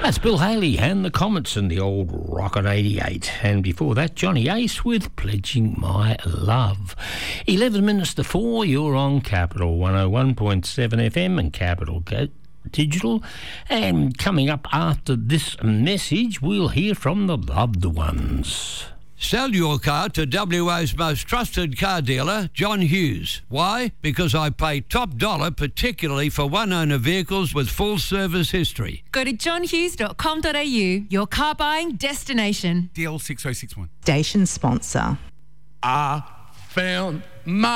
That's Bill Haley and the Comets and the old Rocket 88. And before that, Johnny Ace with Pledging My Love. 11 minutes to 4, you're on Capital 101.7 FM and Capital Digital. And coming up after this message, we'll hear from the loved ones. Sell your car to WA's most trusted car dealer, John Hughes. Why? Because I pay top dollar, particularly for one-owner vehicles with full service history. Go to johnhughes.com.au, your car buying destination. DL 6061. Station sponsor. I found my